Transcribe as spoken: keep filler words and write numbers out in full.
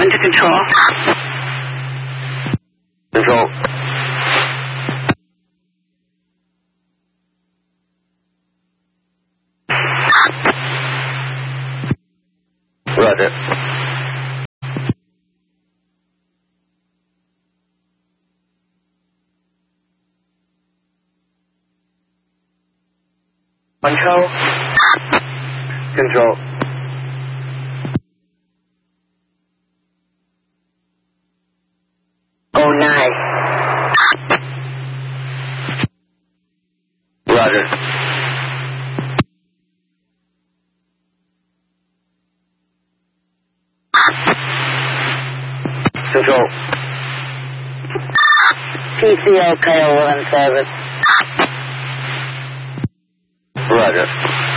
Return to control. Control. Roger. Control. Control. Oh, nice. Roger. Control. P C O K O one service. Roger.